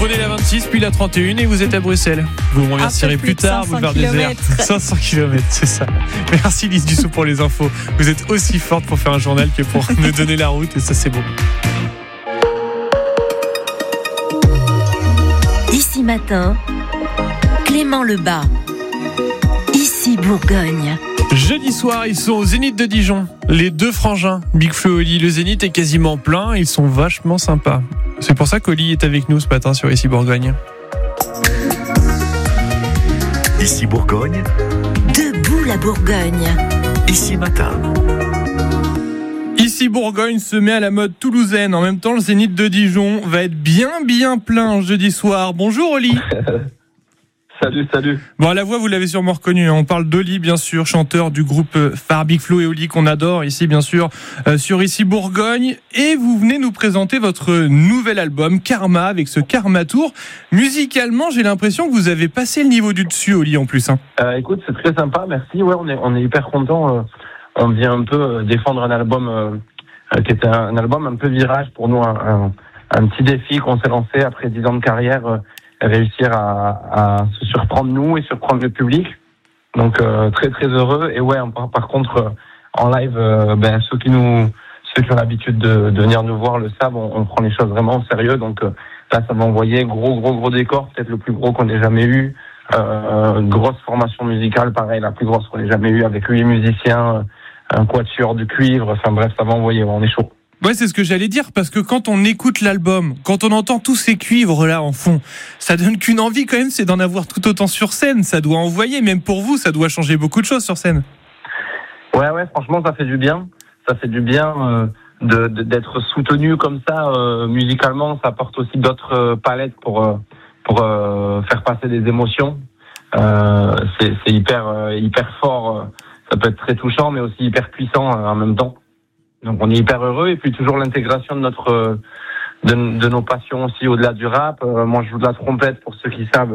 prenez la 26 puis la 31 et vous êtes à Bruxelles. Vous me remercierez plus tard, boulevard désert. 500 km, c'est ça. Merci Lise Dussault pour les infos. Vous êtes aussi forte pour faire un journal que pour nous donner la route et ça c'est bon. Ici matin, Clément Lebas. Ici Bourgogne. Jeudi soir, ils sont au Zénith de Dijon. Les deux frangins, Big Flo et Oli. Le Zénith est quasiment plein. Ils sont vachement sympas. C'est pour ça qu'Oli est avec nous ce matin sur Ici Bourgogne. Ici Bourgogne. Debout la Bourgogne. Ici matin. Ici Bourgogne se met à la mode toulousaine. En même temps, le Zénith de Dijon va être bien plein jeudi soir. Bonjour Oli. Salut. Bon, à la voix, vous l'avez sûrement reconnu. On parle d'Oli, bien sûr, chanteur du groupe phare Big Flo et Oli qu'on adore ici, bien sûr, sur Ici Bourgogne. Et vous venez nous présenter votre nouvel album, Karma, avec ce Karma Tour. Musicalement, j'ai l'impression que vous avez passé le niveau du dessus, Oli, en plus. Écoute, c'est très sympa, merci. Ouais, on est hyper contents. On vient un peu défendre un album qui était un album un peu virage pour nous, un petit défi qu'on s'est lancé après 10 ans de carrière. Réussir à se surprendre nous et surprendre le public. Donc très très heureux. Et ouais, par contre en live, ceux qui ont l'habitude de venir nous voir le savent, on prend les choses vraiment au sérieux. Donc là, ça va envoyer gros décor, peut-être le plus gros qu'on ait jamais eu. Grosse formation musicale, pareil, la plus grosse qu'on ait jamais eu, avec 8 musiciens, un quatuor de cuivre. Enfin bref, ça va envoyer. On est chaud. Ouais, c'est ce que j'allais dire, parce que quand on écoute l'album, quand on entend tous ces cuivres là en fond, ça donne qu'une envie quand même, c'est d'en avoir tout autant sur scène. Ça doit envoyer, même pour vous, ça doit changer beaucoup de choses sur scène. Ouais, franchement, ça fait du bien. Ça fait du bien d'être soutenu comme ça musicalement. Ça apporte aussi d'autres palettes pour faire passer des émotions. C'est hyper fort. Ça peut être très touchant, mais aussi hyper puissant en même temps. Donc on est hyper heureux, et puis toujours l'intégration de nos passions aussi au-delà du rap. Moi je joue de la trompette pour ceux qui savent.